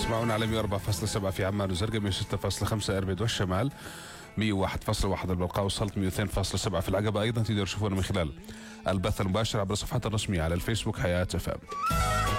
تسمعون على 104.7 في عمان وزرقاء، 106.5 اربد والشمال، 101.1 البلقاء، وصلت 102.7 في العقبة. أيضا تقدروا تشوفونا من خلال البث المباشر عبر صفحتنا الرسمية على الفيسبوك حياة FM.